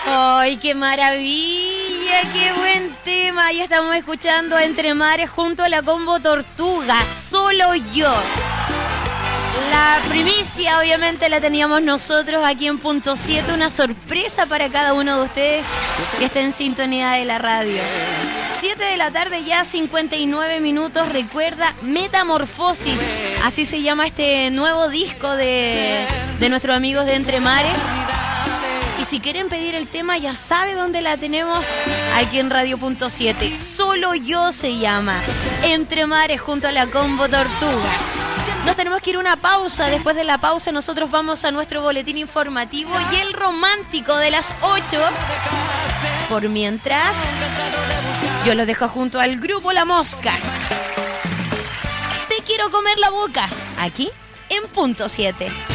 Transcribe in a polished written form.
¡Ay, qué maravilla! ¡Qué buen tema! Ya estamos escuchando a Entre Mares junto a la Combo Tortuga. Solo yo. La primicia obviamente la teníamos nosotros aquí en Punto 7. Una sorpresa para cada uno de ustedes que está en sintonía de la radio. 7 de la tarde ya, 59 minutos. Recuerda, Metamorfosis. Así se llama este nuevo disco de nuestros amigos de Entre Mares. Y si quieren pedir el tema, ya sabe dónde la tenemos, aquí en Radio Punto 7. Solo yo se llama. Entre Mares junto a la Combo Tortuga. Nos tenemos que ir a una pausa. Después de la pausa nosotros vamos a nuestro boletín informativo y el romántico de las 8. Por mientras, yo los dejo junto al grupo La Mosca. Te quiero comer la boca, aquí en Punto 7.